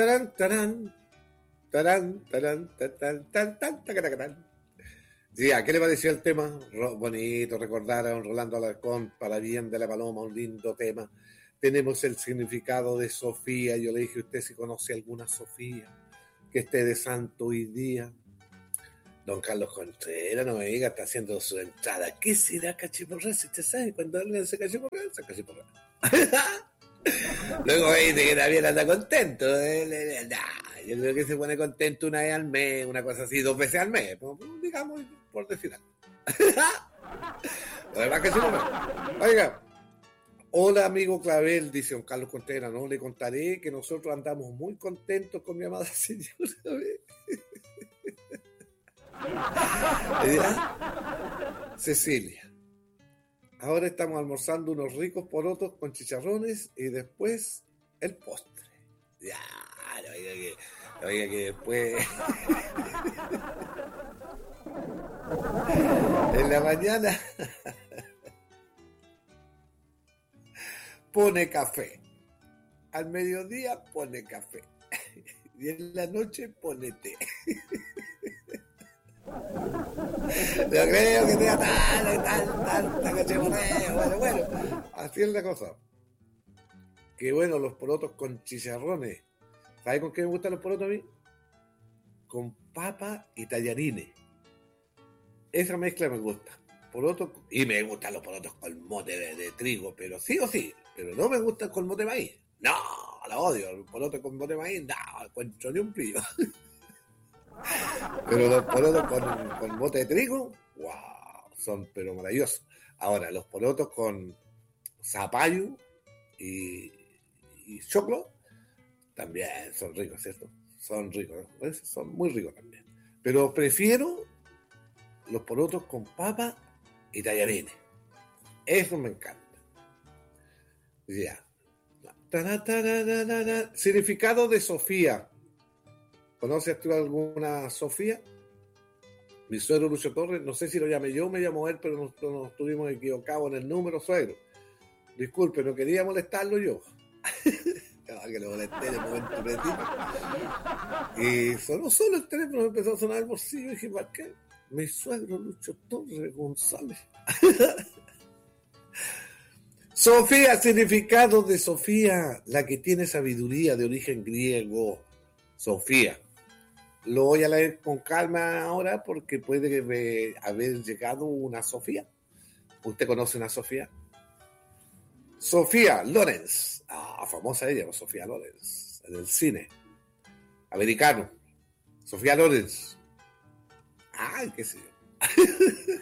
Tarán, tarán, tarán, tarán, tarán, tarán, tarán, tarán, tarán. Sí, ¿a qué le pareció el tema? Bonito, recordar a don Rolando Alarcón, para bien de la paloma, un lindo tema. Tenemos el significado de Sofía. Yo le dije a usted si conoce alguna Sofía que esté de santo hoy día. Don Carlos Contreras, no me diga, está haciendo su entrada. ¿Qué será cachiporra? Si usted sabe, cuando alguien se cachiporra, se cachiporra. Luego dice que también anda contento. Yo creo que se pone contento una vez al mes, una cosa así, 2 veces al mes, digamos, por decir algo. La verdad que sí, no. Oiga, hola amigo Clavel, dice don Carlos Contreras, no le contaré que nosotros andamos muy contentos con mi amada señora. Cecilia, ahora estamos almorzando unos ricos porotos con chicharrones y después el postre. Ya, no oiga que después en la mañana pone café, al mediodía pone café y en la noche pone té. No creo que tenga tanta cachemorrea. Bueno, así es la cosa. Que bueno, los porotos con chicharrones. ¿Sabes con qué me gustan los porotos a mí? Con papa y tallarines. Esa mezcla me gusta. Porotos, y me gustan los porotos con mote de trigo, pero sí o sí. Pero no me gustan con mote de maíz. No, lo odio. Los porotos con mote de maíz, no, encuentro ni un brillo. Pero los porotos con mote de trigo, wow, son pero maravillosos. Ahora, los porotos con zapallo y choclo también son ricos, ¿cierto? Son ricos, ¿no? Son muy ricos también. Pero prefiero los porotos con papa y tallarines. Eso me encanta. Ya. Significado de Sofía. ¿Conoces tú alguna Sofía? Mi suegro Lucho Torres, no sé si lo llamé yo, me llamó él, pero nos estuvimos equivocados en el número, suegro. Disculpe, no quería molestarlo yo. Que lo molesté de momento preciso. Y sonó solo el teléfono, empezó a sonar el bolsillo y dije, ¿para qué? Mi suegro Lucho Torres González. Sofía, significado de Sofía, la que tiene sabiduría de origen griego. Sofía. Lo voy a leer con calma ahora porque puede haber llegado una Sofía. ¿Usted conoce una Sofía? Sofía Loren. Famosa ella, Sofía Loren, en el cine americano. Sofía Loren. Ay, qué sé yo.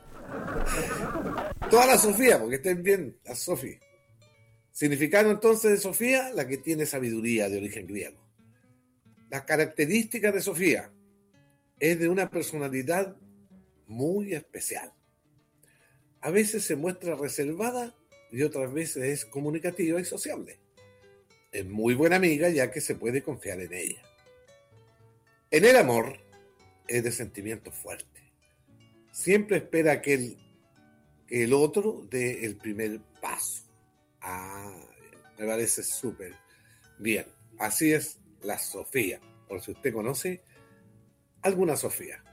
Toda la Sofía, porque estén bien, la Sofía. Significado entonces de Sofía, la que tiene sabiduría de origen griego. Las características de Sofía es de una personalidad muy especial. A veces se muestra reservada y otras veces es comunicativa y sociable. Es muy buena amiga ya que se puede confiar en ella. En el amor es de sentimiento fuerte. Siempre espera que el otro dé el primer paso. Me parece súper bien. Así es la Sofía, por si usted conoce alguna Sofía.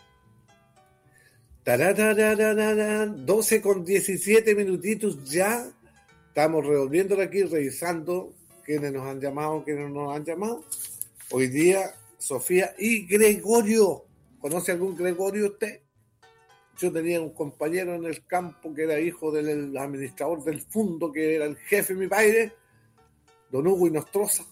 12:17 minutitos ya. Estamos revolviéndolo aquí, revisando quiénes nos han llamado, quiénes no nos han llamado. Hoy día, Sofía y Gregorio. ¿Conoce algún Gregorio usted? Yo tenía un compañero en el campo que era hijo del administrador del fondo, que era el jefe de mi padre, don Hugo Inostroza.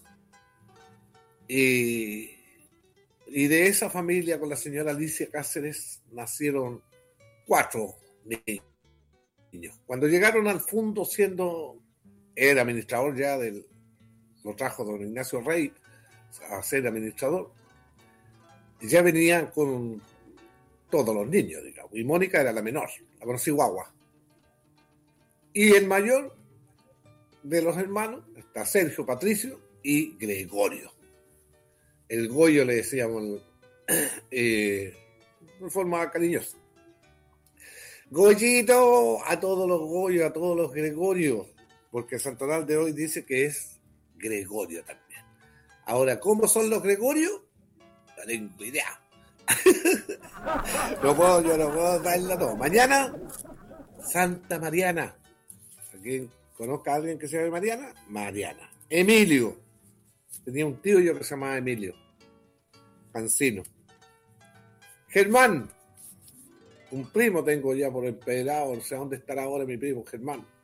Y de esa familia con la señora Alicia Cáceres nacieron 4 niños. Cuando llegaron al fondo era administrador ya lo trajo don Ignacio Rey a ser administrador, y ya venían con todos los niños, digamos, y Mónica era la menor, la conocí guagua. Y el mayor de los hermanos está Sergio, Patricio y Gregorio. El Goyo le decíamos de forma cariñosa. Goyito, a todos los Goyos, a todos los Gregorios, porque Santoral de hoy dice que es Gregorio también. Ahora, ¿cómo son los Gregorios? No tengo idea. Yo no puedo darla todo. Mañana, Santa Mariana. ¿Alguien conozca a alguien que se llame Mariana? Mariana. Emilio. Tenía un tío yo que se llamaba Emilio. Cancino. Germán. Un primo tengo ya por empedrado. No sé dónde estará ahora mi primo, Germán.